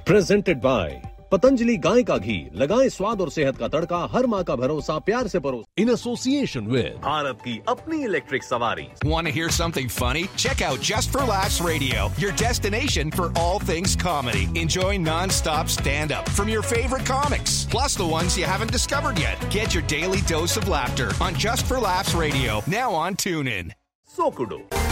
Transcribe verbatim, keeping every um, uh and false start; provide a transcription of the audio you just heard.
Presented by Patanjali गाय का घी, लगाएं स्वाद और सेहत का तड़का, हर माँ का भरोसा, प्यार से परोस। इन एसोसिएशन विद भारत की अपनी इलेक्ट्रिक सवारी। Want to hear something funny? Check out Just for Laughs Radio, your destination for all things comedy. Enjoy non-stop stand-up from your favorite comics, plus the ones you haven't discovered yet. Get your daily dose of laughter on Just for Laughs Radio, now on TuneIn. सोकुडो